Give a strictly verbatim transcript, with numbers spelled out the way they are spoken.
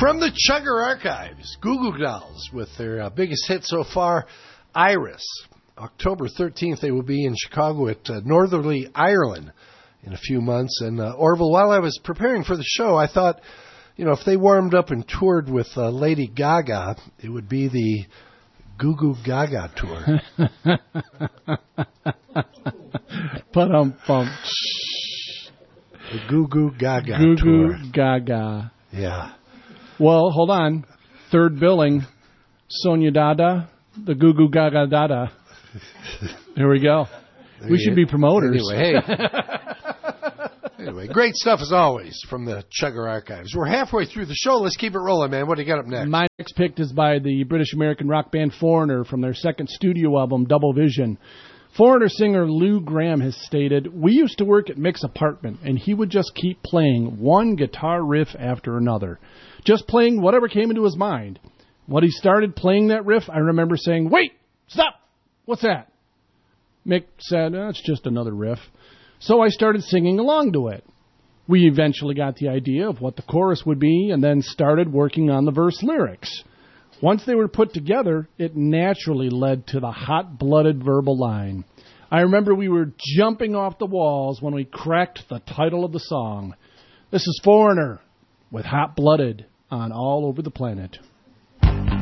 From the Chugger Archives, Goo Goo Dolls with their uh, biggest hit so far, Iris. October thirteenth, they will be in Chicago at uh, Northerly, Ireland in a few months. And uh, Orville, while I was preparing for the show, I thought, you know, if they warmed up and toured with uh, Lady Gaga, it would be the Goo Goo Gaga tour. Ba-dum-bum. The Goo Goo Gaga Goo tour. Goo Gaga. Yeah. Well, hold on. Third billing, Sonia Dada, the Goo Goo Gaga Dada. Here we go. There we should you, be promoters. Anyway, hey. Anyway, great stuff as always from the Chugger Archives. We're halfway through the show. Let's keep it rolling, man. What do you got up next? My next pick is by the British-American rock band Foreigner from their second studio album, Double Vision. Foreigner singer Lou Gramm has stated, "We used to work at Mick's apartment, and he would just keep playing one guitar riff after another, just playing whatever came into his mind. When he started playing that riff, I remember saying, 'Wait, stop! What's that?' Mick said, oh, 'It's just another riff.' So I started singing along to it. We eventually got the idea of what the chorus would be and then started working on the verse lyrics. Once they were put together, it naturally led to the hot-blooded verbal line. I remember we were jumping off the walls when we cracked the title of the song. This is Foreigner with Hot Blooded on All Over the Planet."